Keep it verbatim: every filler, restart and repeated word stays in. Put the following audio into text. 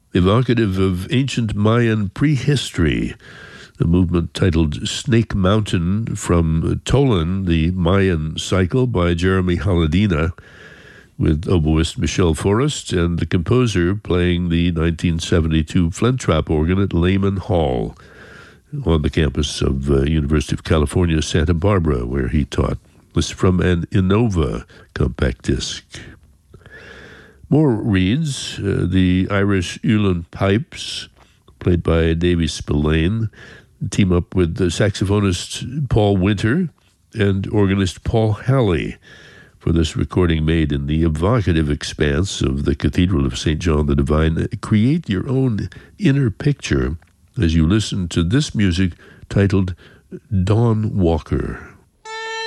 evocative of ancient Mayan prehistory. The movement titled Snake Mountain from Tolan, the Mayan Cycle by Jeremy Haladina, with oboist Michelle Forrest and the composer playing the nineteen seventy-two Flint Trap organ at Lehman Hall on the campus of uh, University of California, Santa Barbara, where he taught. This is from an Innova compact disc. More reeds, uh, the Irish Ulan Pipes, played by Davy Spillane, team up with the saxophonist Paul Winter and organist Paul Halley for this recording made in the evocative expanse of the Cathedral of Saint John the Divine. Create your own inner picture as you listen to this music titled Dawn Walker.